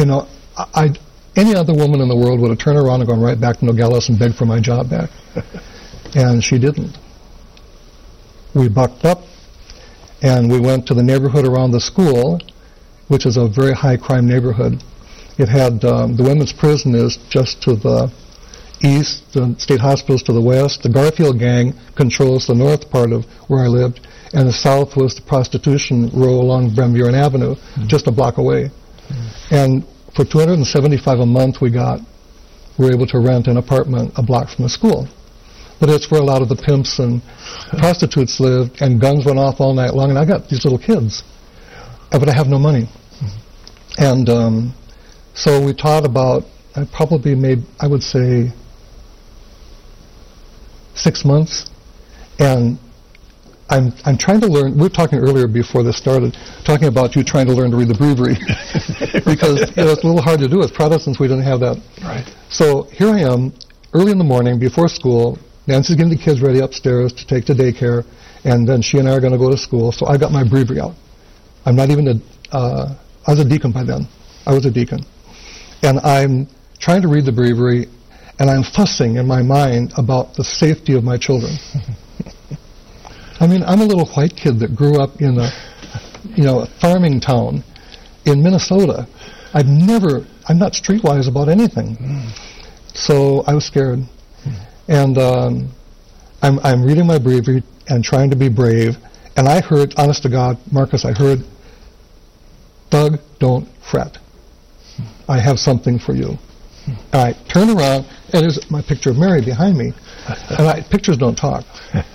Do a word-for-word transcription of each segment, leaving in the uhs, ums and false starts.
you know, I, I any other woman in the world would have turned around and gone right back to Nogales and begged for my job back. And she didn't. We bucked up, and we went to the neighborhood around the school, which is a very high-crime neighborhood. It had, um, the women's prison is just to the east, the state hospital's to the west. The Garfield gang controls the north part of where I lived, and the south was the prostitution row along Van Buren Avenue, mm-hmm. just a block away. Mm-hmm. And for two hundred seventy-five dollars a month we got, we were able to rent an apartment a block from the school. But it's where a lot of the pimps and prostitutes lived, and guns went off all night long, and I got these little kids. But I have no money. Mm-hmm. And um, so we taught about, I probably made, I would say, six months. And I'm I'm trying to learn, we were talking earlier before this started, talking about you trying to learn to read the breviary. Because you know, it's a little hard to do. As Protestants, we didn't have that. Right. So here I am, early in the morning, before school. Nancy's getting the kids ready upstairs to take to daycare, and then she and I are going to go to school. So I got my breviary out. I'm not even a, uh, I was a deacon by then. I was a deacon. And I'm trying to read the breviary, and I'm fussing in my mind about the safety of my children. I mean, I'm a little white kid that grew up in a, you know, a farming town in Minnesota. I've never, I'm not streetwise about anything. So I was scared. And um, I'm, I'm reading my breviary and trying to be brave, and I heard, honest to God, Marcus, I heard, Doug, don't fret. I have something for you. And I turn around, and there's my picture of Mary behind me. And I, pictures don't talk.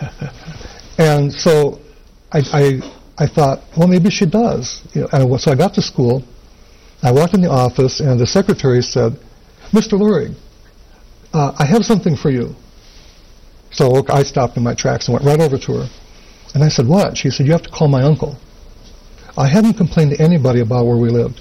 And so I, I, I thought, well, maybe she does. You know, and so I got to school. I walked in the office, and the secretary said, Mister Lurig, uh, I have something for you. So I stopped in my tracks and went right over to her. And I said, what? She said, you have to call my uncle. I hadn't complained to anybody about where we lived.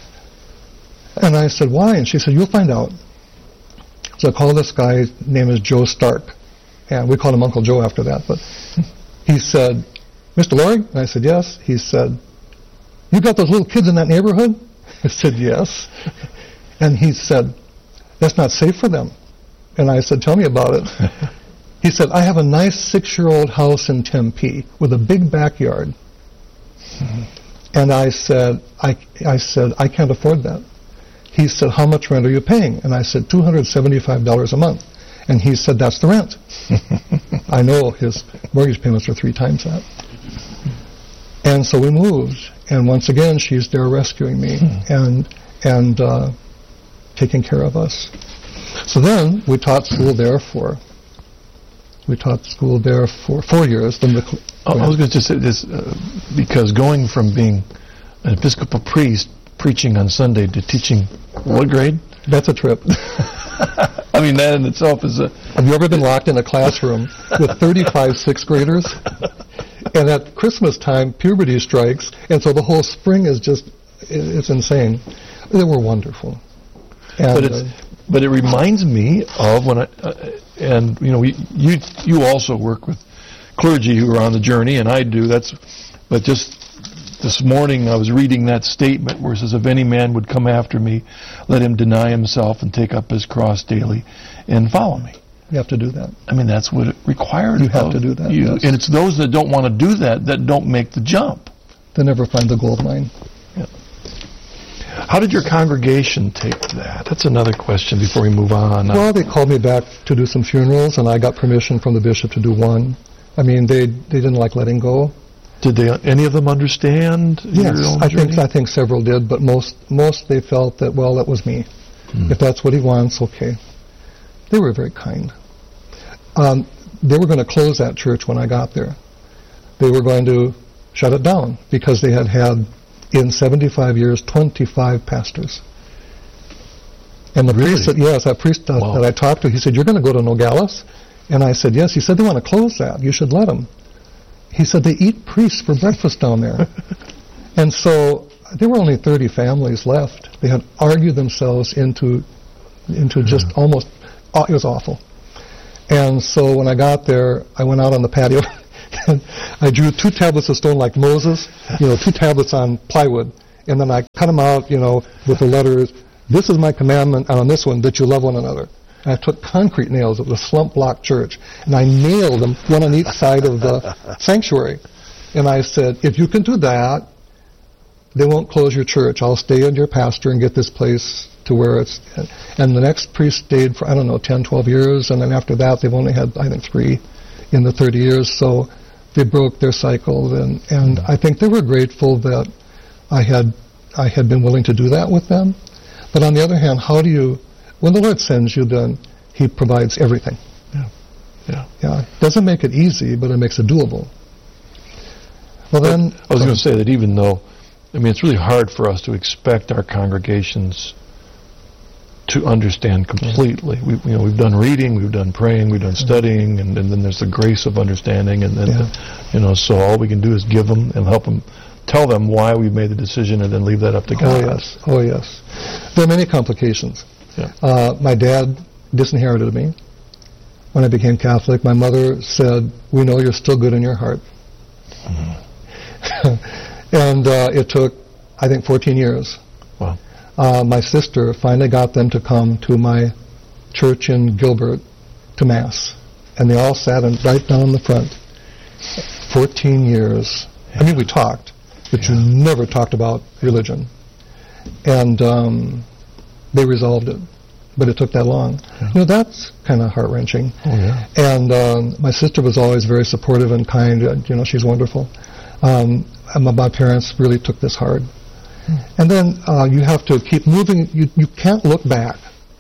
And I said, why? And she said, you'll find out. So I called this guy, his name is Joe Stark. And we called him Uncle Joe after that. But he said, Mister Lurig? And I said, yes. He said, you got those little kids in that neighborhood? I said, yes. And he said, that's not safe for them. And I said, tell me about it. He said, I have a nice six-year-old house in Tempe with a big backyard. Mm-hmm. And I said, I, I said, I can't afford that. He said, how much rent are you paying? And I said, two hundred seventy-five dollars a month. And he said, that's the rent. I know his mortgage payments are three times that. And so we moved. And once again, she's there rescuing me mm-hmm. and and uh, taking care of us. So then we taught school there for we taught school there for four years. Then the cl- I was going to just say this uh, because going from being an Episcopal priest preaching on Sunday to teaching what grade? That's a trip. I mean, that in itself is a... Have you ever been locked in a classroom with thirty-five sixth graders? And at Christmas time, puberty strikes, and so the whole spring is just, it's insane. They were wonderful. And, but it's, uh, but it reminds me of when I, uh, and you know, we, you you also work with clergy who are on the journey, and I do. That's, but just this morning I was reading that statement where it says, if any man would come after me, let him deny himself and take up his cross daily and follow me. You have to do that. I mean, that's what it requires. You have to do that, you. Yes. And it's those that don't want to do that that don't make the jump. They never find the gold mine. Yeah. How did your congregation take to that? That's another question before we move on. Well, they called me back to do some funerals, and I got permission from the bishop to do one. I mean, they they didn't like letting go. Did they? Any of them understand? Yes, your own I journey? think I think several did, but most most they felt that, well, that was me. Hmm. If that's what he wants, okay. They were very kind. Um, they were going to close that church when I got there. They were going to shut it down because they had had, in seventy-five years, twenty-five pastors. And the really? priest said, yes, that priest uh, wow. that I talked to, he said, you're going to go to Nogales? And I said, yes. He said, they want to close that. You should let them. He said, they eat priests for breakfast down there. And so there were only thirty families left. They had argued themselves into into just yeah. almost, uh, it was awful. And so when I got there, I went out on the patio and I drew two tablets of stone like Moses, you know, two tablets on plywood, and then I cut them out, you know, with the letters, this is my commandment, and on this one, that you love one another. And I took concrete nails. It was a slump block church, and I nailed them, one on each side of the sanctuary. And I said, if you can do that, they won't close your church. I'll stay under your pastor and get this place to where it's... And the next priest stayed for, I don't know, ten, twelve years, and then after that, they've only had, I think, three in the thirty years, so they broke their cycle, and, and I think they were grateful that I had I had been willing to do that with them. But on the other hand, how do you... When the Lord sends you, then He provides everything. Yeah. Yeah. Yeah. Doesn't make it easy, but it makes it doable. Well, then... I was going to say that even though, I mean, it's really hard for us to expect our congregations to understand completely. We, you know, we've done reading, we've done praying, we've done studying, and, and then there's the grace of understanding, and then, Yeah. you know, so all we can do is give them and help them, tell them why we made the decision, and then leave that up to God. Oh, yes. Oh, yes. There are many complications. Yeah. Uh, my dad disinherited me when I became Catholic. My mother said, we know you're still good in your heart. Mm-hmm. and uh, it took, I think, fourteen years. Wow. Uh, my sister finally got them to come to my church in Gilbert to Mass. And they all sat in, right down in the front. fourteen years. Yeah. I mean, we talked, but yeah. you never talked about religion. And um, they resolved it. But it took that long. Yeah. You know, that's kind of heart-wrenching. Oh, yeah. And um, my sister was always very supportive and kind. You know, she's wonderful. Um, and my, my parents really took this hard. And then uh, you have to keep moving. You, you can't look back.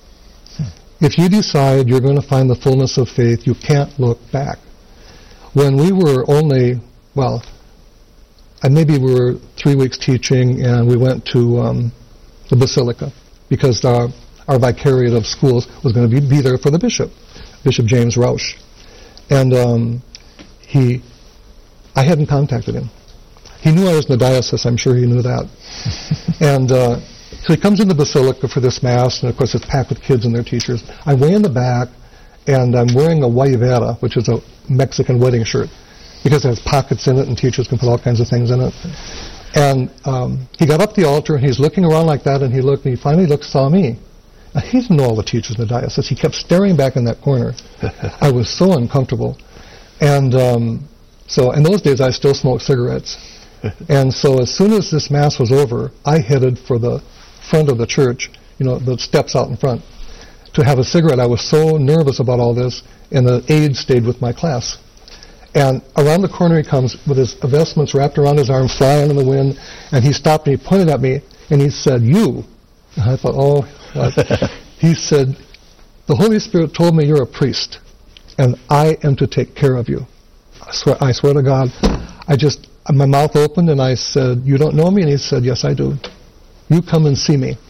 If you decide you're going to find the fullness of faith, you can't look back. When we were only, well, and maybe we were three weeks teaching, and we went to um, the Basilica, because our, our vicariate of schools was going to be, be there for the bishop, Bishop James Rausch. And um, he, I hadn't contacted him. He knew I was in the diocese. I'm sure he knew that. and uh, so he comes in the Basilica for this Mass, and of course it's packed with kids and their teachers. I'm way in the back, and I'm wearing a guayabera, which is a Mexican wedding shirt, because it has pockets in it, and teachers can put all kinds of things in it. And um, he got up the altar, and he's looking around like that, and he looked, and he finally looked, saw me. Now, he didn't know all the teachers in the diocese. He kept staring back in that corner. I was so uncomfortable. And um, so in those days, I still smoked cigarettes. And so as soon as this Mass was over, I headed for the front of the church, you know, the steps out in front, to have a cigarette. I was so nervous about all this, and the aide stayed with my class. And around the corner he comes with his vestments wrapped around his arm, flying in the wind, and he stopped and he pointed at me, and he said, "You." And I thought, oh, what? He said, "The Holy Spirit told me you're a priest, and I am to take care of you." I swear, I swear to God, I just... my mouth opened, and I said, "You don't know me?" And he said, "Yes, I do. You come and see me."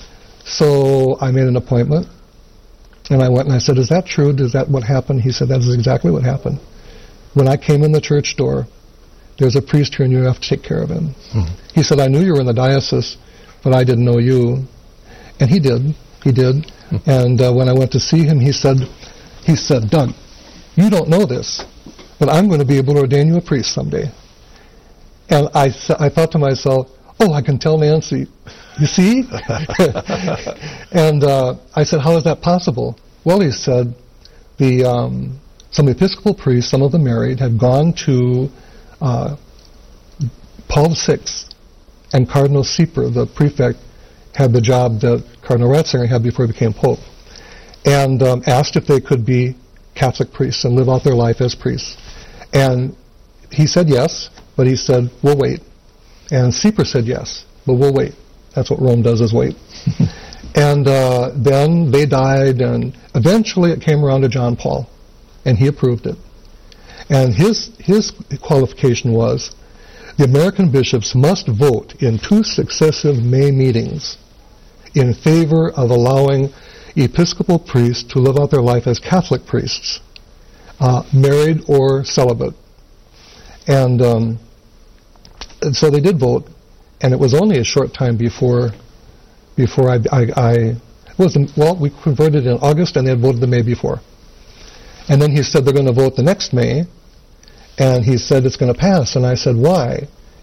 So I made an appointment, and I went and I said, "Is that true? Is that what happened?" He said, "That is exactly what happened. When I came in the church door, there's a priest here, and you have to take care of him." Mm-hmm. He said, "I knew you were in the diocese, but I didn't know you." And he did. He did. Mm-hmm. And uh, when I went to see him, he said, he said, "Doug, you don't know this, but I'm going to be able to ordain you a priest someday." And I, I thought to myself, oh, I can tell Nancy, you see? and uh, I said, how is that possible? Well, he said, the um, some Episcopal priests, some of them married, had gone to uh, Paul the Sixth, and Cardinal Sieper, the prefect, had the job that Cardinal Ratzinger had before he became Pope, and um, asked if they could be Catholic priests and live out their life as priests. And he said yes. But he said, we'll wait. And Sieper said yes, but we'll wait. That's what Rome does, is wait. and uh, then they died, and eventually it came around to John Paul, and he approved it. And his his qualification was, the American bishops must vote in two successive May meetings in favor of allowing Episcopal priests to live out their life as Catholic priests, uh, married or celibate. And, um, and so they did vote, and it was only a short time before before I, I, I it was in, well, we converted in August, and they had voted the May before. And then he said they're going to vote the next May, and he said it's going to pass. And I said, why?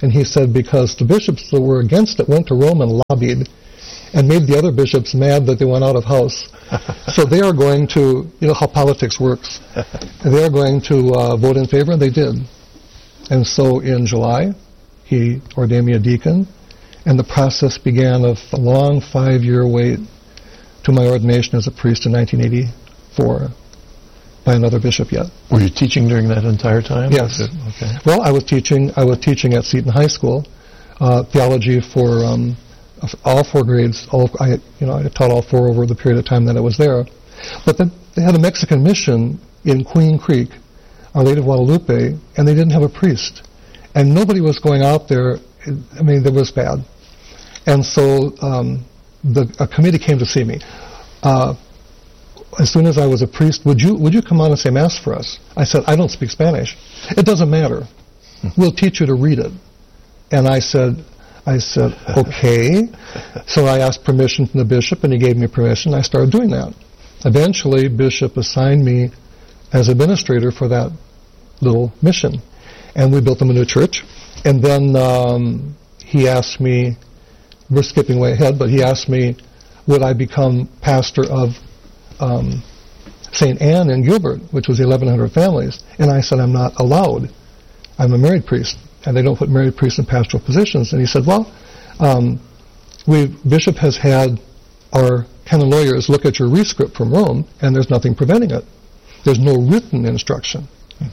And he said because the bishops that were against it went to Rome and lobbied and made the other bishops mad that they went out of house. So they are going to, you know how politics works, they are going to uh, vote in favor, and they did. And so in July, he ordained me a deacon, and the process began of a long five-year wait to my ordination as a priest in nineteen eighty-four by another bishop yet. Were you teaching during that entire time? Yes. Okay. Well, I was teaching. I was teaching at Seton High School, uh, theology for um, all four grades. All I, you know, I taught all four over the period of time that I was there. But then they had a Mexican mission in Queen Creek, Our Lady of Guadalupe, and they didn't have a priest, and nobody was going out there. I mean, it was bad. And so um, the a committee came to see me. Uh, as soon as I was a priest, would you would you come on and say Mass for us? I said, I don't speak Spanish. It doesn't matter. We'll teach you to read it. And I said, I said, okay. So I asked permission from the bishop, and he gave me permission. I started doing that. Eventually, Bishop assigned me as administrator for that little mission. And we built them a new church. And then um, he asked me, we're skipping way ahead, but he asked me, would I become pastor of um, Saint Anne in Gilbert, which was eleven hundred families? And I said, I'm not allowed. I'm a married priest, and they don't put married priests in pastoral positions. And he said, well, um, we Bishop has had our canon lawyers look at your rescript from Rome, and there's nothing preventing it. There's no written instruction.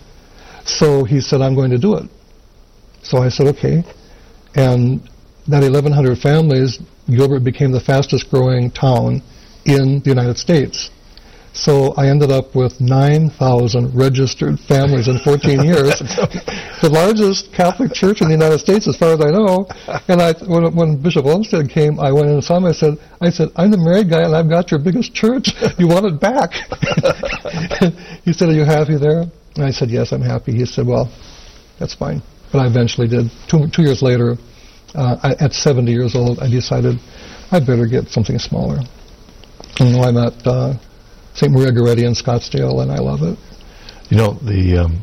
So he said, I'm going to do it. So I said, okay. And that eleven hundred families, Gilbert became the fastest growing town in the United States. So I ended up with nine thousand registered families in fourteen years. The largest Catholic church in the United States, as far as I know. And I, when, when Bishop Olmsted came, I went in and saw him. I said, I said, I'm the married guy, and I've got your biggest church. You want it back? He said, are you happy there? And I said, yes, I'm happy. He said, well, that's fine. But I eventually did. Two, two years later, uh, I, at seventy years old, I decided I'd better get something smaller. And now I'm at uh, Saint Maria Goretti in Scottsdale, and I love it. You know, the um,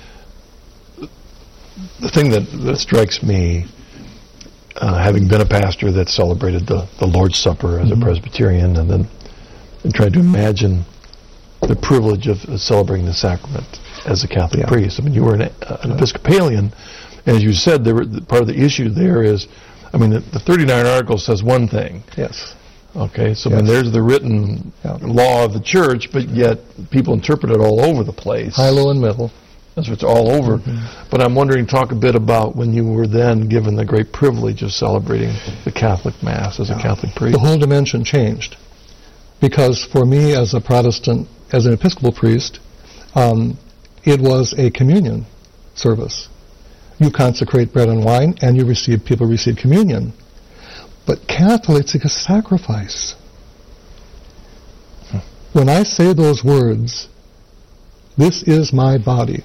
the thing that, that strikes me, uh, having been a pastor that celebrated the, the Lord's Supper as mm-hmm. a Presbyterian, and then and tried to imagine the privilege of uh, celebrating the sacrament as a Catholic yeah. priest. I mean, you were an, uh, an Episcopalian, and as you said, there were, the, part of the issue there is, I mean, the, the thirty-nine Articles says one thing. Yes. Okay, so yes. I mean, there's the written yeah. law of the church, but yet people interpret it all over the place. High, low, and middle. That's what's all over. Mm-hmm. But I'm wondering, talk a bit about when you were then given the great privilege of celebrating the Catholic Mass as yeah. a Catholic priest. The whole dimension changed. Because for me as a Protestant, as an Episcopal priest, um, it was a communion service. You consecrate bread and wine, and you receive people receive communion. But Catholics, it's a sacrifice. Hmm. When I say those words, this is my body.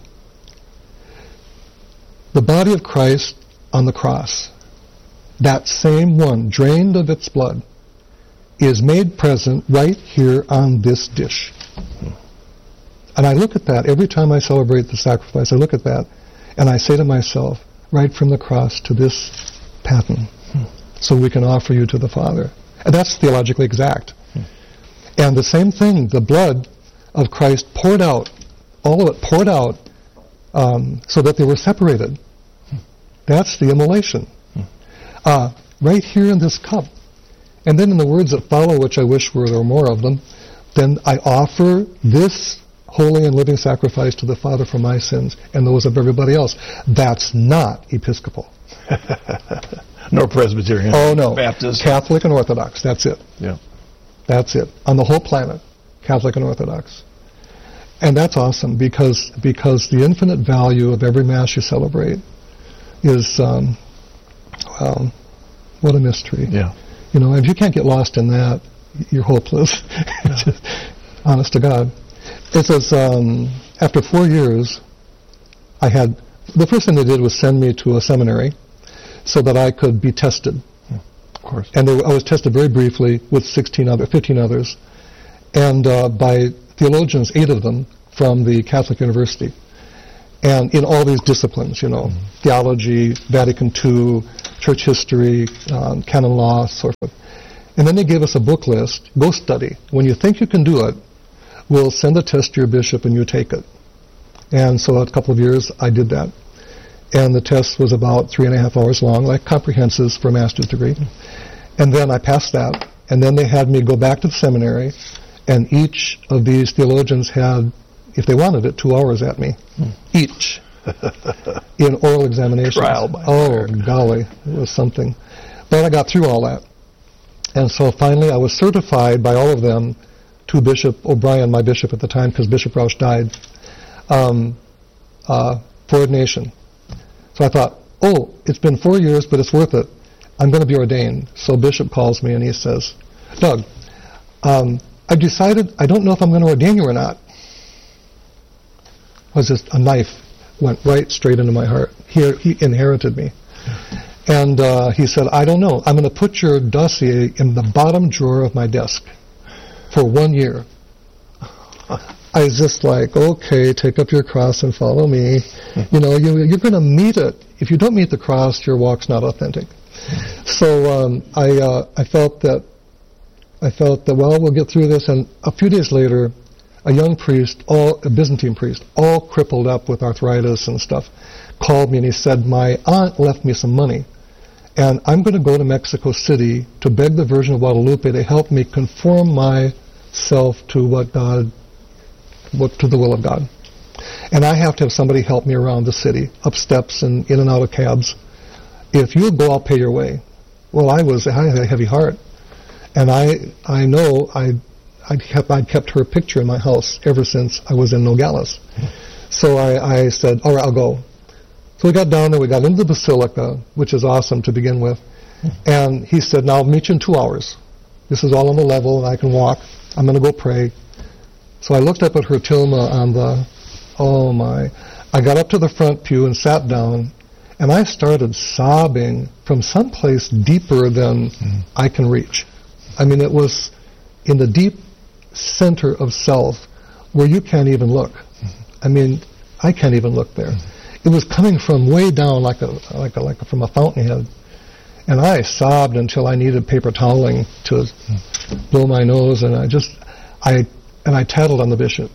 The body of Christ on the cross, that same one, drained of its blood, is made present right here on this dish. Hmm. And I look at that every time I celebrate the sacrifice. I look at that, and I say to myself, right from the cross to this paten, hmm. so we can offer you to the Father. And that's theologically exact. Hmm. And the same thing, the blood of Christ poured out, all of it poured out, um, so that they were separated. Hmm. That's the immolation. Hmm. Uh, right here in this cup. And then in the words that follow, which I wish were there were more of them, then I offer this holy and living sacrifice to the Father for my sins and those of everybody else. That's not Episcopal. Nor Presbyterian. Oh, no. Baptist. Catholic and Orthodox. That's it. Yeah. That's it. On the whole planet, Catholic and Orthodox. And that's awesome because because the infinite value of every Mass you celebrate is, um, well, what a mystery. Yeah. You know, if you can't get lost in that, you're hopeless. Yeah. Honest to God. It says, um, after four years, I had, the first thing they did was send me to a seminary so that I could be tested. Yeah, of course. And they, I was tested very briefly with sixteen other, fifteen others, and uh, by theologians, eight of them from the Catholic University. and in all these disciplines, you know, mm-hmm. theology, Vatican Two, church history, um, canon law, so forth. And then they gave us a book list. Go study. When you think you can do it, we'll send a test to your bishop and you take it. And so a couple of years I did that. And the test was about three and a half hours long, like comprehensives for a master's degree. And then I passed that. And then they had me go back to the seminary, and each of these theologians had, if they wanted it, two hours at me, hmm. each, in oral examinations. Trial by oh, fire. Golly, it was something. But I got through all that. And so finally I was certified by all of them to Bishop O'Brien, my bishop at the time, because Bishop Rausch died, um, uh, for ordination. So I thought, oh, it's been four years, but it's worth it. I'm going to be ordained. So Bishop calls me and he says, Doug, um, I've decided, I don't know if I'm going to ordain you or not. It was just a knife went right straight into my heart. He, he inherited me. And uh, he said, I don't know. I'm going to put your dossier in the bottom drawer of my desk for one year. I was just like, okay, take up your cross and follow me. You know, you, you're going to meet it. If you don't meet the cross, your walk's not authentic. So um, I uh, I felt that I felt that well, we'll get through this. And a few days later, a young priest, all a Byzantine priest, all crippled up with arthritis and stuff, called me and he said, my aunt left me some money, and I'm going to go to Mexico City to beg the Virgin of Guadalupe to help me conform myself to what God, what to the will of God. And I have to have somebody help me around the city, up steps and in and out of cabs. If you go, I'll pay your way. Well, I was I had a heavy heart, and I I know I I kept I kept her picture in my house ever since I was in Nogales. So I, I said, all right, I'll go. So we got down there, we got into the basilica, which is awesome to begin with, and he said, now I'll meet you in two hours. This is all on the level, and I can walk. I'm going to go pray. So I looked up at her tilma on the, oh my, I got up to the front pew and sat down, and I started sobbing from someplace deeper than mm-hmm. I can reach. I mean, it was in the deep center of self where you can't even look. Mm-hmm. I mean, I can't even look there. Mm-hmm. It was coming from way down like a, like a, like a, from a fountainhead. And I sobbed until I needed paper toweling to mm-hmm. blow my nose, and I just, I, and I tattled on the bishop.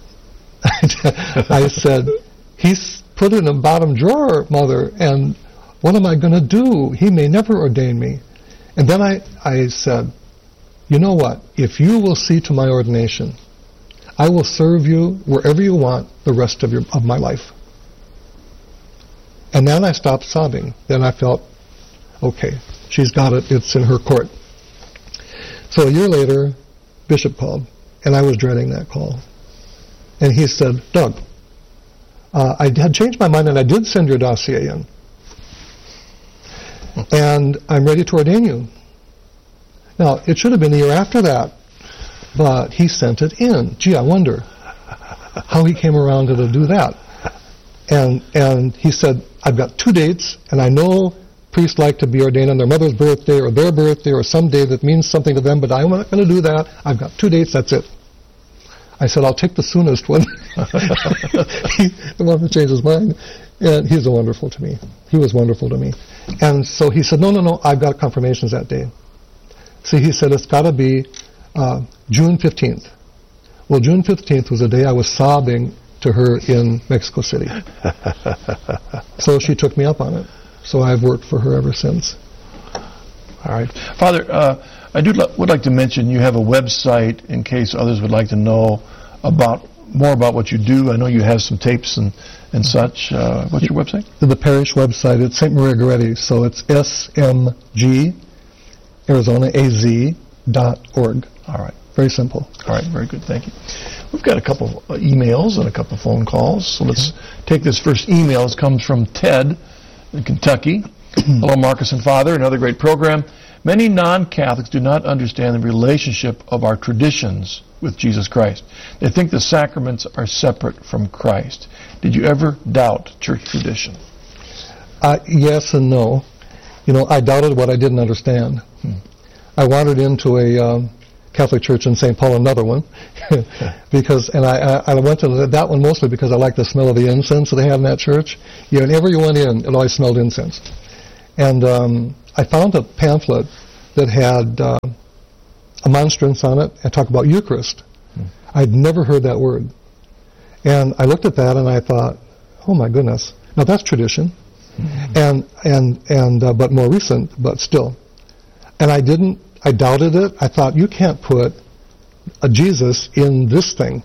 I said, he's put it in a bottom drawer, Mother, and what am I going to do? He may never ordain me. And then I, I said, you know what? If you will see to my ordination, I will serve you wherever you want the rest of your of my life. And then I stopped sobbing. Then I felt, okay, she's got it. It's in her court. So a year later, Bishop called, and I was dreading that call. And he said, Doug, Uh, I had changed my mind, and I did send your dossier in. And I'm ready to ordain you. Now, it should have been the year after that, but he sent it in. Gee, I wonder how he came around to do that. And and he said, I've got two dates, and I know priests like to be ordained on their mother's birthday or their birthday or some day that means something to them, but I'm not going to do that. I've got two dates, that's it. I said, I'll take the soonest one. He wanted to change his mind. And he's wonderful to me. He was wonderful to me. And so he said, no, no, no, I've got confirmations that day. See, he said, it's got to be uh, June fifteenth. Well, June fifteenth was the day I was sobbing to her in Mexico City. So she took me up on it. So I've worked for her ever since. All right. Father, uh, I do would like to mention you have a website in case others would like to know about more about what you do. I know you have some tapes and, and such. Uh, what's your website? The parish website, it's Saint Maria Goretti, so it's S M G Arizona A Z dot org. All right. Very simple. All right, very good, thank you. We've got a couple of emails and a couple of phone calls, so let's take this first email. It comes from Ted in Kentucky. Hello, Marcus and Father, another great program. Many non-Catholics do not understand the relationship of our traditions with Jesus Christ. They think the sacraments are separate from Christ. Did you ever doubt church tradition? Uh, yes and no. You know, I doubted what I didn't understand. Hmm. I wandered into a um, Catholic Church in Saint Paul, another one, because and I, I I went to that one mostly because I liked the smell of the incense that they had in that church. You know, whenever you went in, it always smelled incense. And um, I found a pamphlet that had uh, a monstrance on it and talked about Eucharist. Hmm. I'd never heard that word, and I looked at that and I thought, oh my goodness, now that's tradition, hmm. and and and uh, but more recent, but still, and I didn't. I doubted it. I thought, you can't put a Jesus in this thing.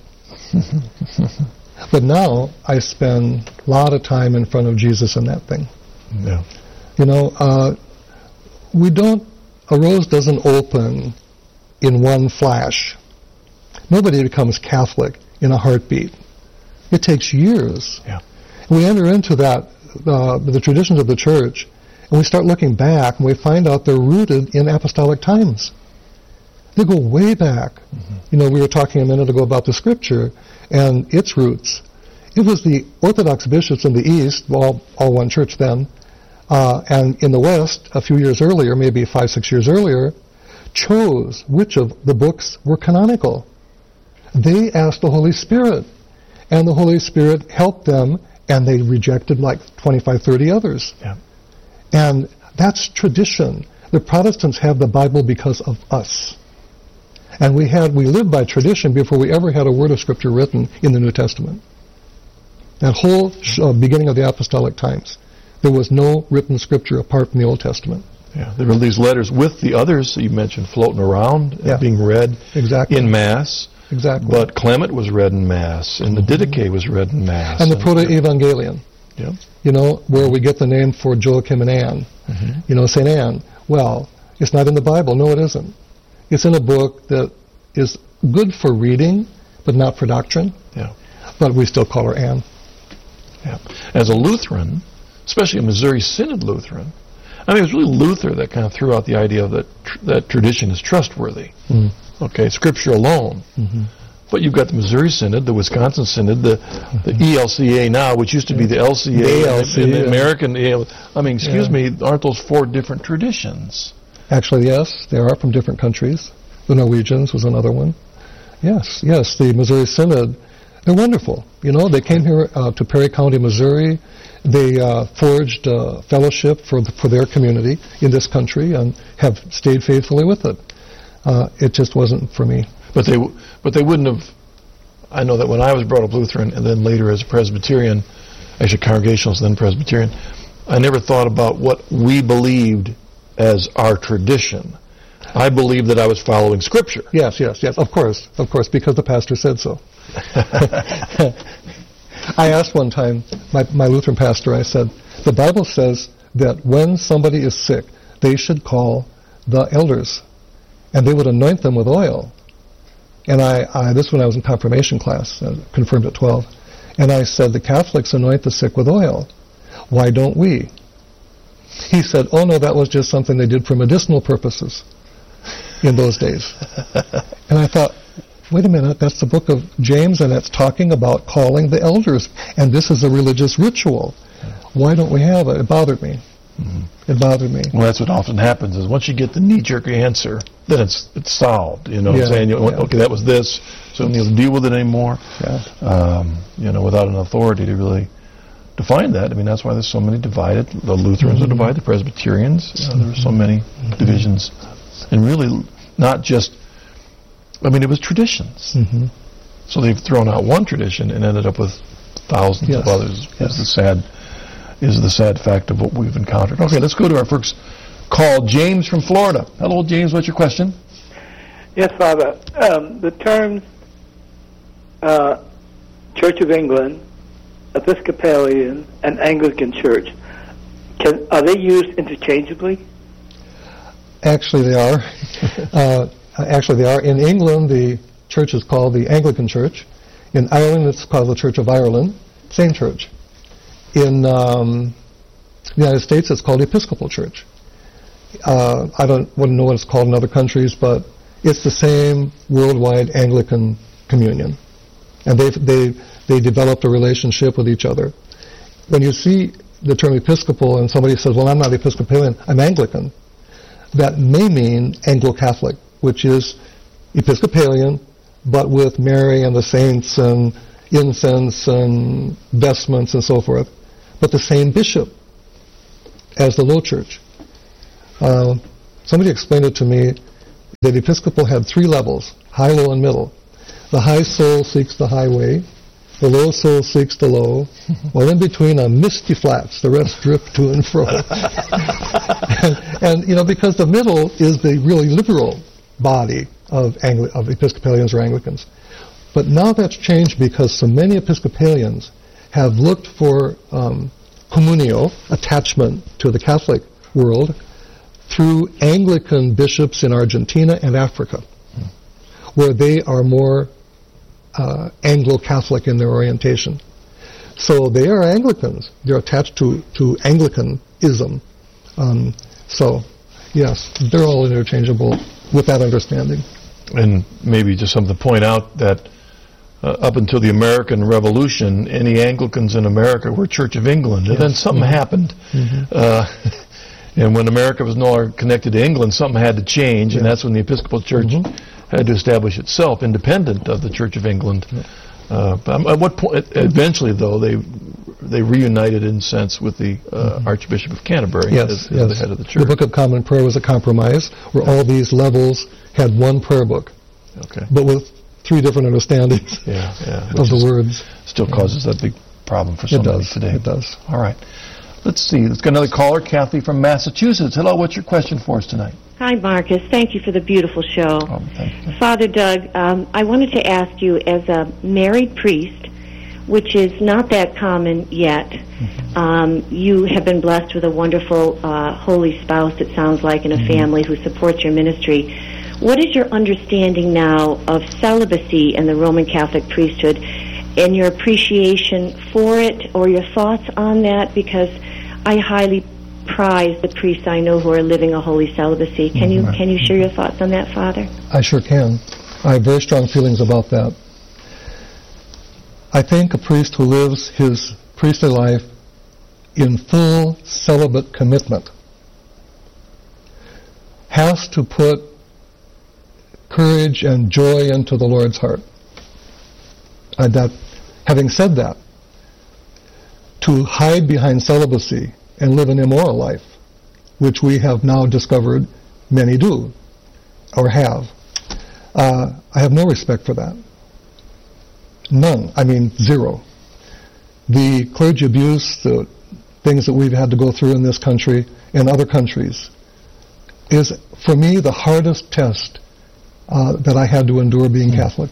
But now I spend a lot of time in front of Jesus in that thing. Yeah. You know, uh, we don't, a rose doesn't open in one flash. Nobody becomes Catholic in a heartbeat. It takes years. Yeah. We enter into that, uh, the traditions of the church, and we start looking back, and we find out they're rooted in apostolic times. They go way back. Mm-hmm. You know, we were talking a minute ago about the Scripture and its roots. It was the Orthodox bishops in the East, all, all one church then, uh, and in the West, a few years earlier, maybe five, six years earlier, chose which of the books were canonical. They asked the Holy Spirit, and the Holy Spirit helped them, and they rejected like twenty-five, thirty others. Yeah. And that's tradition. The Protestants have the Bible because of us. And we had we lived by tradition before we ever had a word of Scripture written in the New Testament. That whole uh, beginning of the apostolic times, there was no written Scripture apart from the Old Testament. Yeah, there were these letters with the others that you mentioned floating around, yeah. and being read exactly. in Mass. Exactly. But Clement was read in Mass, and the Didache was read in Mass. And the Proto-Evangelion. Yeah. You know, where we get the name for Joachim and Anne. Mm-hmm. You know, Saint Anne. Well, it's not in the Bible. No, it isn't. It's in a book that is good for reading, but not for doctrine. Yeah. But we still call her Anne. Yeah. As a Lutheran, especially a Missouri Synod Lutheran, I mean, it was really Luther that kind of threw out the idea that tr- that tradition is trustworthy. Mm. Okay, Scripture alone. Mm-hmm. But you've got the Missouri Synod, the Wisconsin Synod, the, the E L C A now, which used to be the L C A, the A L C, and the yeah. American. I mean, excuse yeah. me, aren't those four different traditions? Actually, yes, they are from different countries. The Norwegians was another one. Yes, yes, the Missouri Synod, they're wonderful. You know, they came here uh, to Perry County, Missouri. They uh, forged uh, fellowship for the, for their community in this country and have stayed faithfully with it. Uh, it just wasn't for me. But they, w- but they wouldn't have. I know that when I was brought up Lutheran and then later as a Presbyterian, actually Congregationalist, then Presbyterian, I never thought about what we believed as our tradition. I believed that I was following Scripture. Yes, yes, yes. Of course, of course, because the pastor said so. I asked one time my, my Lutheran pastor. I said, the Bible says that when somebody is sick, they should call the elders, and they would anoint them with oil. And I, I this when I was in confirmation class, uh, confirmed at twelve, and I said, the Catholics anoint the sick with oil. Why don't we? He said, oh no, that was just something they did for medicinal purposes in those days. And I thought, wait a minute, that's the book of James, and it's talking about calling the elders, and this is a religious ritual. Why don't we have it? It bothered me. Mm-hmm. It bothered me. Well, that's what often happens, is once you get the knee-jerk answer, then it's it's solved. You know yeah, what I'm saying? You, yeah. Okay, that was this, so you don't need to deal with it anymore. Yeah. Um, you know, without an authority to really define that. I mean, that's why there's so many divided. The Lutherans mm-hmm. are divided, the Presbyterians. You know, there are so many mm-hmm. divisions. And really, not just, I mean, it was traditions. Mm-hmm. So they've thrown out one tradition and ended up with thousands yes. of others. Yes. Is the sad, is the sad fact of what we've encountered. Okay, let's go to our first call. James from Florida. Hello, James. What's your question? Yes, Father. Um, the terms uh, Church of England, Episcopalian, and Anglican Church, can, are they used interchangeably? Actually, they are. uh, actually, they are. In England, the church is called the Anglican Church. In Ireland, it's called the Church of Ireland. Same church. In um, the United States, it's called the Episcopal Church. Uh, I don't wouldn't know what it's called in other countries, but it's the same worldwide Anglican communion, and they they they developed a relationship with each other. When you see the term Episcopal and somebody says, "Well, I'm not Episcopalian, I'm Anglican," that may mean Anglo-Catholic, which is Episcopalian, but with Mary and the saints and incense and vestments and so forth, but the same bishop as the low church. Uh, somebody explained it to me that Episcopal had three levels, high, low, and middle. The high soul seeks the high way, the low soul seeks the low, while in between are misty flats, the rest drip to and fro. and, and, you know, because the middle is the really liberal body of, Angli- of Episcopalians or Anglicans. But now that's changed because so many Episcopalians have looked for um, communio, attachment to the Catholic world, through Anglican bishops in Argentina and Africa, hmm. where they are more uh, Anglo-Catholic in their orientation. So they are Anglicans. They're attached to, to Anglicanism. Um, so, yes, they're all interchangeable with that understanding. And maybe just something to point out that uh, up until the American Revolution, any Anglicans in America were Church of England. And yes. then something mm-hmm. happened. Mm-hmm. Uh, and when America was no longer connected to England, something had to change, yeah. and that's when the Episcopal Church mm-hmm. had to establish itself independent of the Church of England. Yeah. Uh, but at what point, eventually, though, they they reunited in a sense with the uh, mm-hmm. Archbishop of Canterbury yes, as, as yes. the head of the church. The Book of Common Prayer was a compromise where all these levels had one prayer book, okay. but with three different understandings yeah, yeah, of the words. Still causes yeah. that big problem for somebody it does, today. It does. All right. Let's see. Let's get another caller, Kathy from Massachusetts. Hello, what's your question for us tonight? Hi, Marcus. Thank you for the beautiful show. Oh, thank you. Father Doug, um, I wanted to ask you, as a married priest, which is not that common yet, mm-hmm. um, you have been blessed with a wonderful uh, holy spouse, it sounds like, and a mm-hmm. family who supports your ministry. What is your understanding now of celibacy in the Roman Catholic priesthood and your appreciation for it, or your thoughts on that? Because I highly prize the priests I know who are living a holy celibacy. Can you can you share your thoughts on that, Father? I sure can. I have very strong feelings about that. I think a priest who lives his priestly life in full celibate commitment has to put courage and joy into the Lord's heart. And that, having said that, to hide behind celibacy and live an immoral life, which we have now discovered many do, or have, uh, I have no respect for that. None. I mean, zero. The clergy abuse, the things that we've had to go through in this country and other countries, is, for me, the hardest test uh, that I had to endure being mm. Catholic.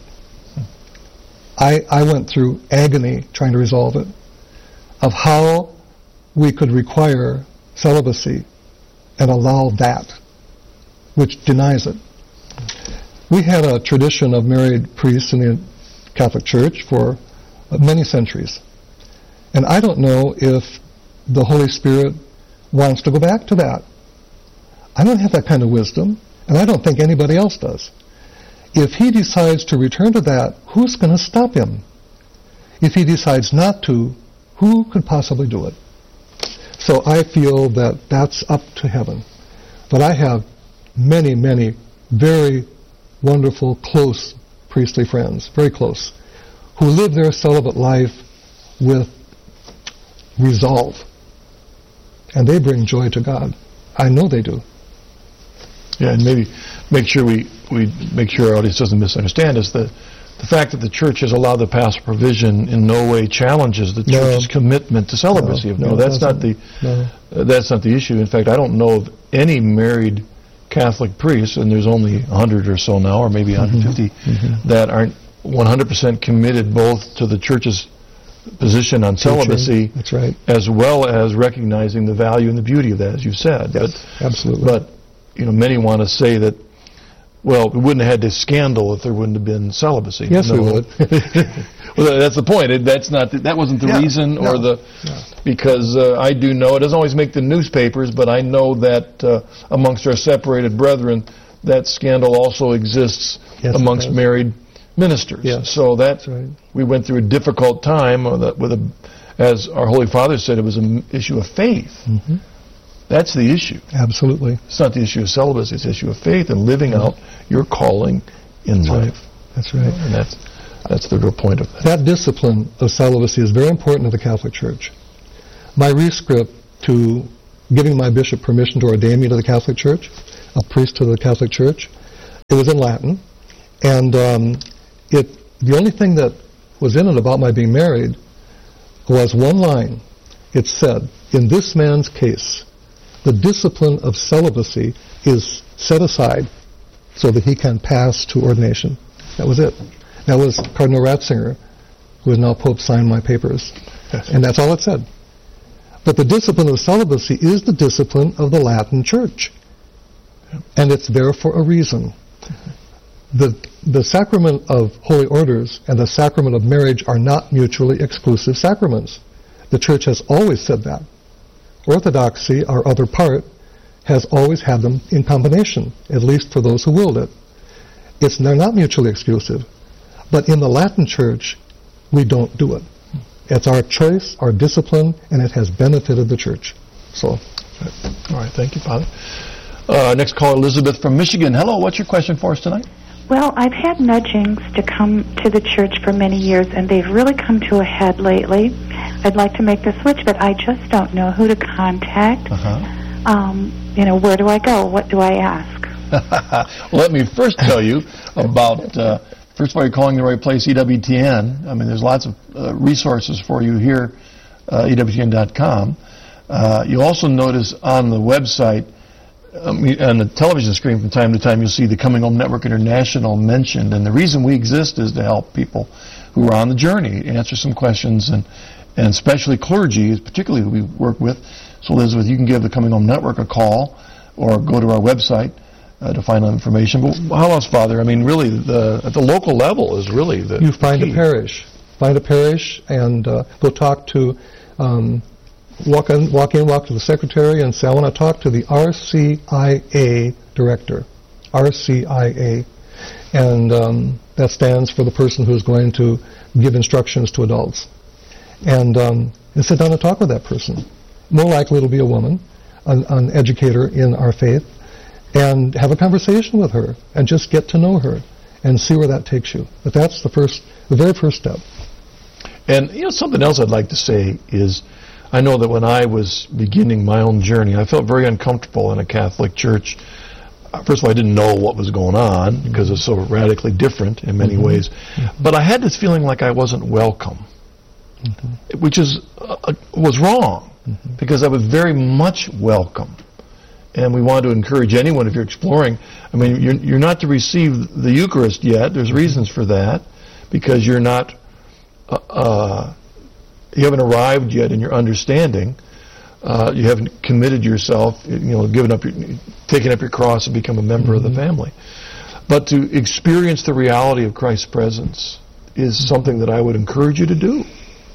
I, I went through agony trying to resolve it, of how we could require celibacy and allow that, which denies it. We had a tradition of married priests in the Catholic Church for many centuries. And I don't know if the Holy Spirit wants to go back to that. I don't have that kind of wisdom, and I don't think anybody else does. If he decides to return to that, who's going to stop him? If he decides not to, who could possibly do it? So I feel that that's up to heaven. But I have many, many very wonderful, close priestly friends, very close, who live their celibate life with resolve. And they bring joy to God. I know they do. Yeah, and maybe make sure we, we make sure our audience doesn't misunderstand us. The, the fact that the Church has allowed the pastoral provision in no way challenges the no. Church's commitment to celibacy. No, no, no that's not the no. uh, that's not the issue. In fact, I don't know of any married Catholic priests, and there's only one hundred or so now, or maybe one hundred fifty, mm-hmm. that aren't one hundred percent committed both to the Church's position on Teaching. Celibacy, That's right. as well as recognizing the value and the beauty of that, as you've said. Yes, but, absolutely. But you know, many want to say that, well, we wouldn't have had this scandal if there wouldn't have been celibacy. Yes, no. we would. Well, that's the point. It, that's not. The, that wasn't the yeah, reason, or no, the no. because uh, I do know it doesn't always make the newspapers, but I know that uh, amongst our separated brethren, that scandal also exists yes, amongst married ministers. Yes, so that that's right. We went through a difficult time with a, with a, as our Holy Father said, it was an issue of faith. Mm-hmm. That's the issue. Absolutely. It's not the issue of celibacy. It's the issue of faith and living mm-hmm. out your calling in That's life. Right. That's right. And that's that's the real point of that. That discipline of celibacy is very important to the Catholic Church. My rescript to giving my bishop permission to ordain me to the Catholic Church, a priest to the Catholic Church, it was in Latin, and um, it the only thing that was in it about my being married was one line. It said, in this man's case, the discipline of celibacy is set aside so that he can pass to ordination. That was it. That was Cardinal Ratzinger, who is now Pope, signed my papers. Yes. And that's all it said. But the discipline of celibacy is the discipline of the Latin Church. And it's there for a reason. The, the sacrament of holy orders and the sacrament of marriage are not mutually exclusive sacraments. The Church has always said that. Orthodoxy, our other part, has always had them in combination, at least for those who willed it. It's, they're not mutually exclusive. But in the Latin Church, we don't do it. It's our choice, our discipline, and it has benefited the Church. So, all right, thank you, Father. Uh, next caller, Elizabeth from Michigan. Hello, what's your question for us tonight? Well, I've had nudgings to come to the church for many years, and they've really come to a head lately. I'd like to make the switch, but I just don't know who to contact. Uh-huh. Um, you know, where do I go? What do I ask? Well, let me first tell you about, uh, first of all, you're calling the right place, E W T N. I mean, there's lots of uh, resources for you here, uh, E W T N dot com. Uh, you'll also notice on the website, Um, on the television screen from time to time, you'll see the Coming Home Network International mentioned. And the reason we exist is to help people who are on the journey, answer some questions, and, and especially clergy, particularly who we work with. So, Elizabeth, you can give the Coming Home Network a call or go to our website uh, to find out information. But how else, Father? I mean, really, the, at the local level is really the you find key. a parish. Find a parish and uh, go talk to... Um, Walk in, walk in, walk to the secretary and say, I want to talk to the R C I A director. R C I A. And um, that stands for the person who's going to give instructions to adults. And, um, and sit down and talk with that person. More likely it'll be a woman, an, an educator in our faith, and have a conversation with her and just get to know her and see where that takes you. But that's the first, the very first step. And, you know, something else I'd like to say is, I know that when I was beginning my own journey, I felt very uncomfortable in a Catholic church. First of all, I didn't know what was going on because it's so radically different in many mm-hmm. ways. Mm-hmm. But I had this feeling like I wasn't welcome, mm-hmm. which is uh, was wrong mm-hmm. because I was very much welcome. And we want to encourage anyone, if you're exploring, I mean, you're, you're not to receive the Eucharist yet. There's reasons for that because you're not... Uh, uh, You haven't arrived yet in your understanding. Uh, you haven't committed yourself, you know, given up, your, taken up your cross and become a member mm-hmm. of the family. But to experience the reality of Christ's presence is something that I would encourage you to do.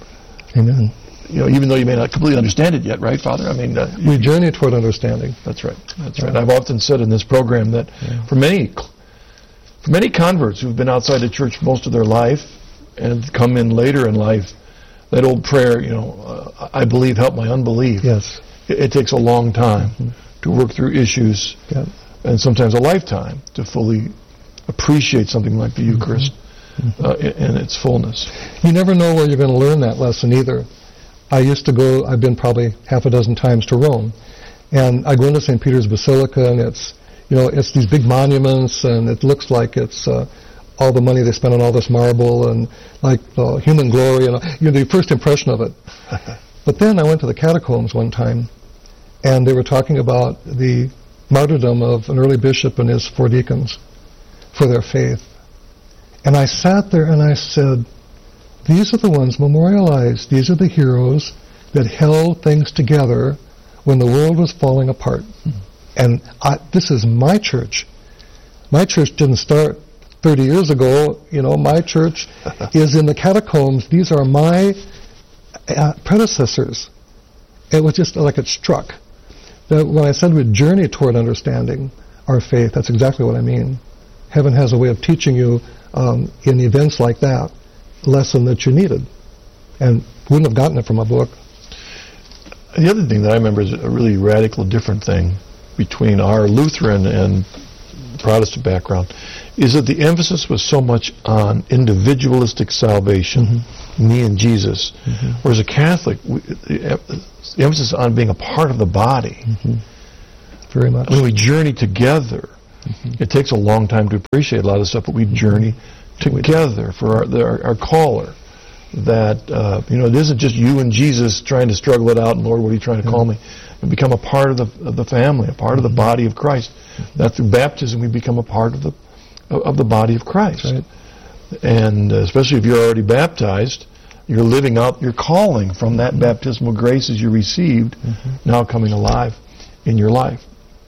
Amen. You know, even though you may not completely understand it yet, right, Father? I mean, uh, we journey toward understanding. That's right. That's right. I've often said in this program that yeah. for many, for many converts who've been outside the church most of their life and come in later in life, that old prayer, you know, uh, I believe, help my unbelief. Yes. It, it takes a long time mm-hmm. to work through issues, yeah. and sometimes a lifetime to fully appreciate something like the Eucharist mm-hmm. uh, in, in its fullness. You never know where you're going to learn that lesson either. I used to go, I've been probably half a dozen times to Rome, and I go into Saint Peter's Basilica, and it's, you know, it's these big monuments, and it looks like it's... Uh, all the money they spent on all this marble and like uh, human glory and uh, you know the first impression of it. But then I went to the catacombs one time, and they were talking about the martyrdom of an early bishop and his four deacons for their faith. And I sat there and I said, these are the ones memorialized. These are the heroes that held things together when the world was falling apart. Mm-hmm. And I, this is my church. My church didn't start thirty years ago. You know, my church is in the catacombs. These are my uh, predecessors. It was just like it struck. That when I said we'd journey toward understanding our faith, that's exactly what I mean. Heaven has a way of teaching you um, in events like that, a lesson that you needed. And wouldn't have gotten it from a book. The other thing that I remember is a really radical different thing between our Lutheran and Protestant background, is that the emphasis was so much on individualistic salvation, mm-hmm. me and Jesus, mm-hmm. whereas a Catholic, we, the emphasis on being a part of the body. Mm-hmm. Very much. When we journey together, mm-hmm. it takes a long time to appreciate a lot of stuff, but we journey mm-hmm. together for our, the, our, our caller. That, uh, you know, it isn't just you and Jesus trying to struggle it out, and Lord, what are you trying to mm-hmm. call me? And become a part of the of the family, a part mm-hmm. of the body of Christ. Mm-hmm. That through baptism we become a part of the of the body of Christ. Right. And uh, especially if you're already baptized, you're living out your calling from that mm-hmm. baptismal graces you received, mm-hmm. now coming alive in your life.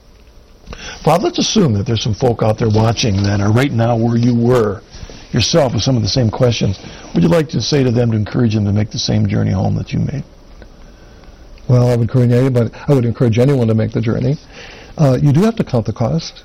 Father, let's assume that there's some folk out there watching that are right now where you were yourself with some of the same questions. Would you like to say to them to encourage them to make the same journey home that you made? Well, I would encourage anybody. I would encourage anyone to make the journey. Uh, you do have to count the cost.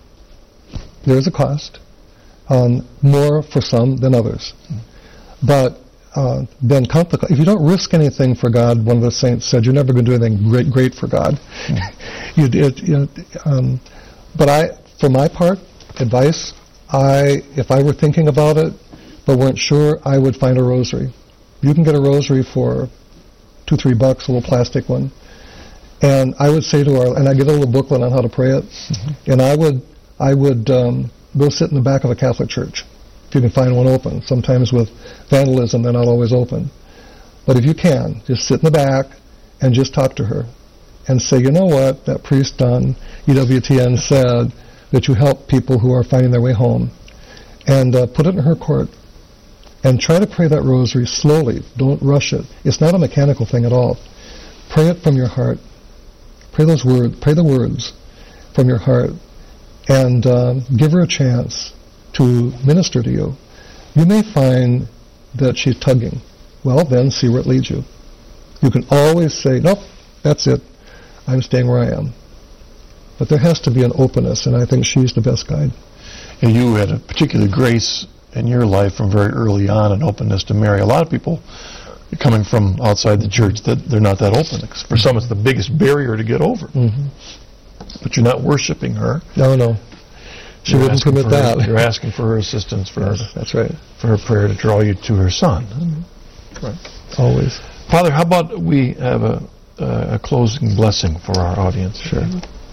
There is a cost, um, more for some than others. But uh, then count the cost. If you don't risk anything for God, one of the saints said, you're never going to do anything great, great for God. you did. You know, um, but I, for my part, advice. I, if I were thinking about it, but weren't sure, I would find a rosary. You can get a rosary for two, three bucks, a little plastic one. And I would say to our, and I get a little booklet on how to pray it, mm-hmm. and I would, I would um, go sit in the back of a Catholic church, if you can find one open. Sometimes with vandalism, they're not always open. But if you can, just sit in the back and just talk to her and say, you know what, that priest on E W T N said that you help people who are finding their way home, and uh, put it in her court, and try to pray that rosary slowly. Don't rush it. It's not a mechanical thing at all. Pray it from your heart. Pray those words. Pray the words from your heart, and um, give her a chance to minister to you. You may find that she's tugging. Well, then see where it leads you. You can always say, nope, that's it. I'm staying where I am. But there has to be an openness, and I think she's the best guide. And you had a particular grace in your life from very early on, an openness to Mary. A lot of people coming from outside the church, that they're not that open. For some, it's the biggest barrier to get over. Mm-hmm. But you're not worshiping her. No, no. She you're wouldn't permit that. Her, you're asking for her assistance, for yes, her, that's right. for her prayer to draw you to her Son. Mm-hmm. Right. Always. Father, how about we have a, uh, a closing blessing for our audience? Sure.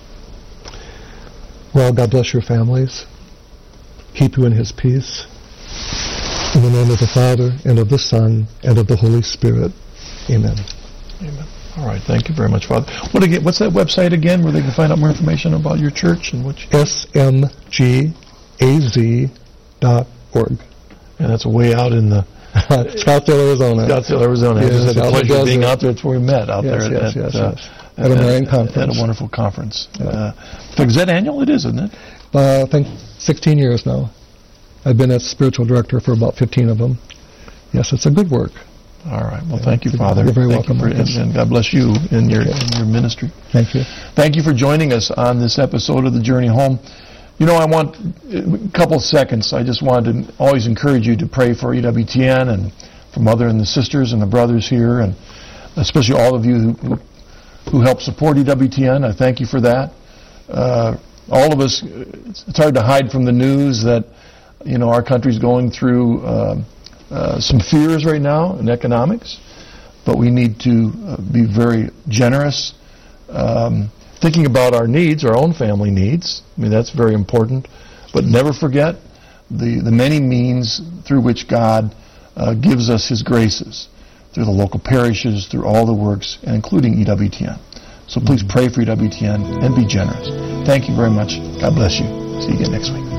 Well, God bless your families. Keep you in His peace. In the name of the Father, and of the Son, and of the Holy Spirit. Amen. Amen. All right. Thank you very much, Father. What again? What's that website again where they can find out more information about your church and what you... S M G A Z dot org. And that's way out in the... Scottsdale, Arizona. Scottsdale, Arizona. Yes, I just had the pleasure of being desert. out there. That's where we met, out yes, there yes, at, yes, uh, yes. at, at a Marian conference. At a wonderful conference. Yeah. Uh, is that annual? It is, isn't it? Uh, I think sixteen years now. I've been a spiritual director for about fifteen of them. Yes, it's a good work. All right. Well, thank you, Father. You're very thank welcome. You for, and, and God bless you in your, okay. in your ministry. Thank you. Thank you for joining us on this episode of The Journey Home. You know, I want a couple of seconds. I just wanted to always encourage you to pray for E W T N and for Mother and the sisters and the brothers here, and especially all of you who, who help support E W T N. I thank you for that. Uh, all of us, it's hard to hide from the news that, you know, our country's going through uh, uh, some fears right now in economics, but we need to uh, be very generous, um, thinking about our needs, our own family needs. I mean, that's very important, but never forget the, the many means through which God uh, gives us His graces, through the local parishes, through all the works, and including E W T N. So please pray for E W T N and be generous. Thank you very much. God bless you. See you again next week.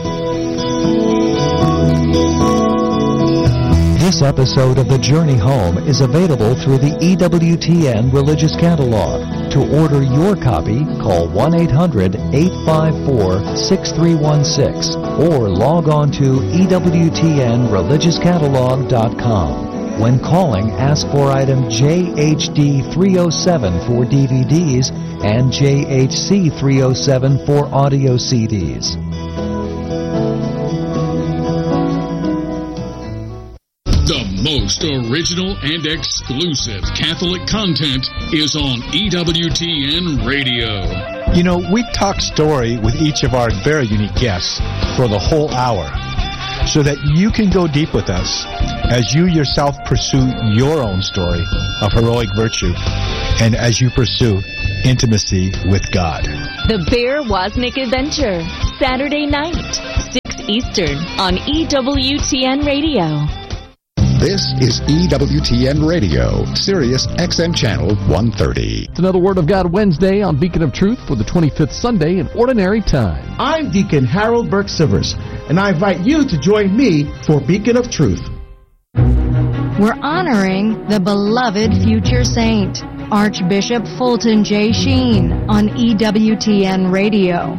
This episode of The Journey Home is available through the E W T N Religious Catalog. To order your copy, call one eight hundred, eight five four, six three one six or log on to E W T N religious catalog dot com. When calling, ask for item J H D three oh seven for D V Ds and J H C three oh seven for audio C Ds. The most original and exclusive Catholic content is on E W T N Radio. You know, we talk story with each of our very unique guests for the whole hour so that you can go deep with us as you yourself pursue your own story of heroic virtue and as you pursue intimacy with God. The Bear Wozniak Adventure, Saturday night, six Eastern on E W T N Radio. This is E W T N Radio, Sirius X M Channel one thirty. It's another Word of God Wednesday on Beacon of Truth for the twenty-fifth Sunday in Ordinary Time. I'm Deacon Harold Burke Sivers, and I invite you to join me for Beacon of Truth. We're honoring the beloved future saint, Archbishop Fulton J. Sheen, on E W T N Radio.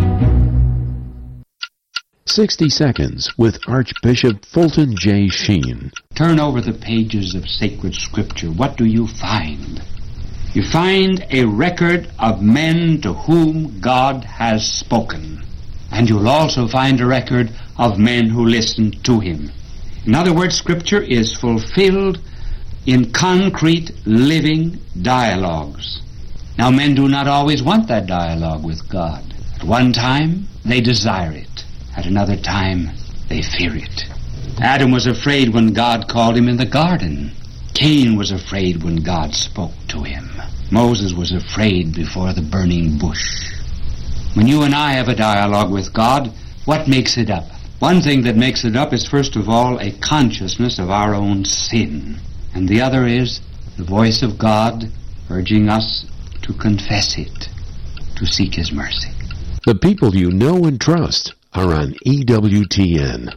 sixty seconds with Archbishop Fulton J. Sheen. Turn over the pages of sacred scripture. What do you find? You find a record of men to whom God has spoken. And you'll also find a record of men who listened to him. In other words, scripture is fulfilled in concrete, living dialogues. Now, men do not always want that dialogue with God. At one time, they desire it. At another time, they fear it. Adam was afraid when God called him in the garden. Cain was afraid when God spoke to him. Moses was afraid before the burning bush. When you and I have a dialogue with God, what makes it up? One thing that makes it up is, first of all, a consciousness of our own sin. And the other is the voice of God urging us to confess it, to seek his mercy. The people you know and trust are on E W T N.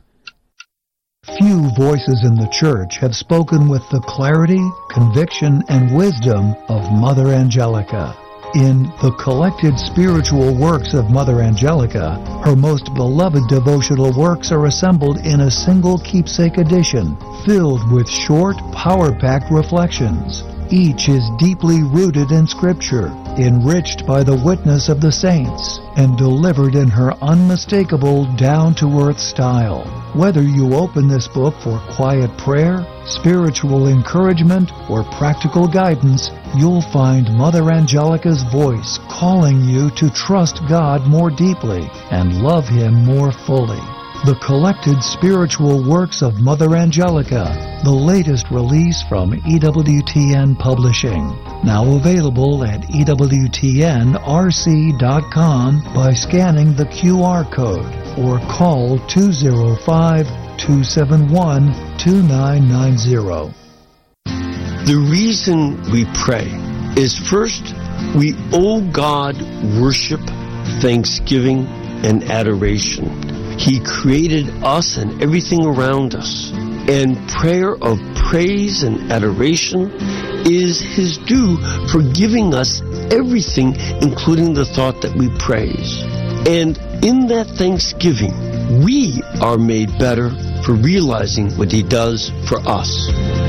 Few voices in the church have spoken with the clarity, conviction, and wisdom of Mother Angelica. In the collected spiritual works of Mother Angelica, her most beloved devotional works are assembled in a single keepsake edition, filled with short, power-packed reflections. Each is deeply rooted in Scripture, enriched by the witness of the saints, and delivered in her unmistakable, down-to-earth style. Whether you open this book for quiet prayer, spiritual encouragement, or practical guidance, you'll find Mother Angelica's voice calling you to trust God more deeply and love Him more fully. The collected spiritual works of Mother Angelica, the latest release from E W T N Publishing. Now available at E W T N R C dot com by scanning the Q R code or call two oh five, two seven one, two nine nine zero. The reason we pray is, first, we owe God worship, thanksgiving, and adoration. He created us and everything around us. And prayer of praise and adoration is His due for giving us everything, including the thought that we praise. And in that thanksgiving, we are made better for realizing what He does for us.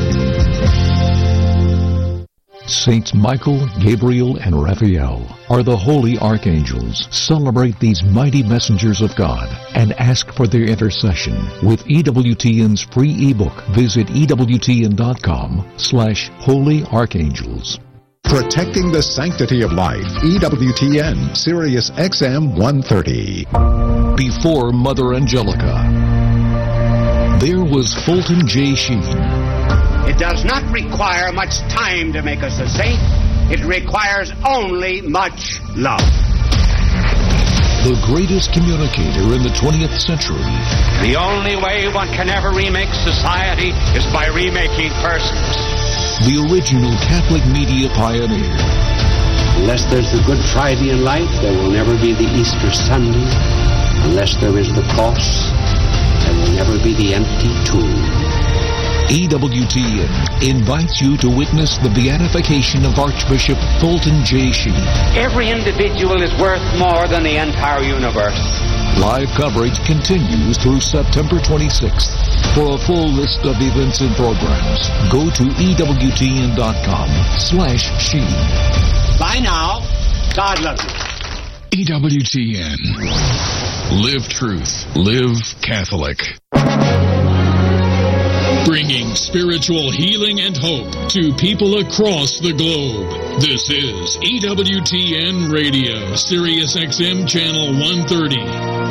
Saints Michael, Gabriel, and Raphael are the holy archangels. Celebrate these mighty messengers of God and ask for their intercession with E W T N's free ebook. Visit E W T N dot com slash holy archangels. Protecting the sanctity of life. E W T N, Sirius X M one thirty. Before Mother Angelica, there was Fulton J. Sheen. It does not require much time to make us a saint. It requires only much love. The greatest communicator in the twentieth century. The only way one can ever remake society is by remaking persons. The original Catholic media pioneer. Unless there's the Good Friday in life, there will never be the Easter Sunday. Unless there is the cross, there will never be the empty tomb. E W T N invites you to witness the beatification of Archbishop Fulton J. Sheen. Every individual is worth more than the entire universe. Live coverage continues through September twenty-sixth. For a full list of events and programs, go to E W T N dot com slash Sheen. Bye now. God loves you. E W T N. Live truth. Live Catholic. bringing spiritual healing and hope to people across the globe. This is E W T N Radio, Sirius X M Channel one thirty.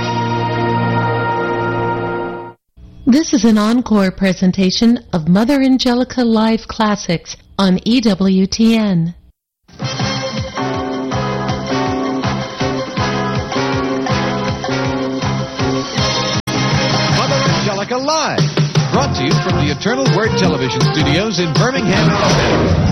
This is an encore presentation of Mother Angelica Live Classics on E W T N. Live, brought to you from the Eternal Word Television Studios in Birmingham, Alabama.